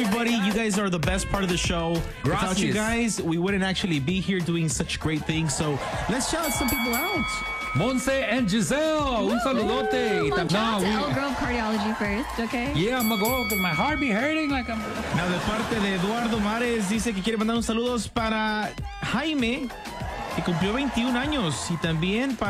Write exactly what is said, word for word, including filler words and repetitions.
Everybody, you guys are the best part of the show. Without you guys, we wouldn't actually be here doing such great things. So let's shout some people out. Monse and Giselle, un saludote. Well, Tap- shout out to we- Elk Grove Cardiology first, okay? Yeah, I'm gonna go because my heart be hurting like I'm. Now, de parte de Eduardo Mares, dice que quiere mandar un saludos para Jaime, que cumplió veintiún años, y también para